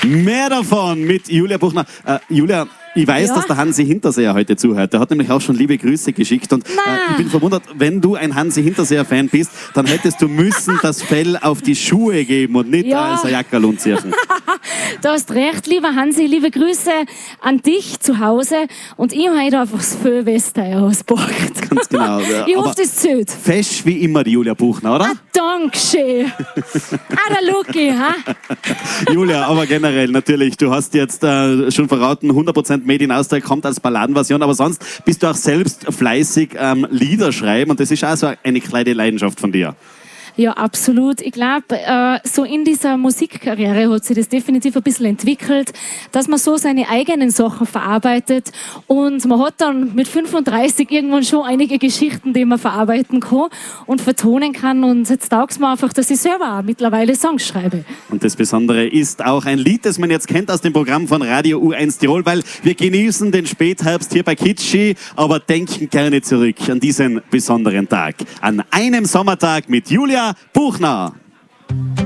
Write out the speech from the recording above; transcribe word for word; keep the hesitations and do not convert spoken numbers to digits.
Mehr davon mit Julia Buchner. Äh, Julia, ich weiß, ja. dass der Hansi Hinterseher heute zuhört. Der hat nämlich auch schon liebe Grüße geschickt. Und äh, ich bin verwundert, wenn du ein Hansi Hinterseher-Fan bist, dann hättest du müssen das Fell auf die Schuhe geben und nicht ja. als ein Jackerl umziehen. Du hast recht, lieber Hansi. Liebe Grüße an dich zu Hause. Und ich habe heute einfach das Föhlwester ausgepackt. Ganz genau. Ja. Ich hoffe, das zählt. Fesch wie immer die Julia Buchner, oder? Ah, Dankeschön. Ah, der Luki, ha? Julia, aber generell natürlich, du hast jetzt äh, schon verraten, hundert Prozent Made in Austria kommt als Balladenversion, aber sonst bist du auch selbst fleißig ähm, Lieder schreiben und das ist auch so eine kleine Leidenschaft von dir. Ja, absolut. Ich glaube, äh, so in dieser Musikkarriere hat sich das definitiv ein bisschen entwickelt, dass man so seine eigenen Sachen verarbeitet und man hat dann mit fünfunddreißig irgendwann schon einige Geschichten, die man verarbeiten kann und vertonen kann und jetzt taugt es mir einfach, dass ich selber auch mittlerweile Songs schreibe. Und das Besondere ist auch ein Lied, das man jetzt kennt aus dem Programm von Radio U eins Tirol, weil wir genießen den Spätherbst hier bei Kitschi, aber denken gerne zurück an diesen besonderen Tag. An einem Sommertag mit Julia Buchner.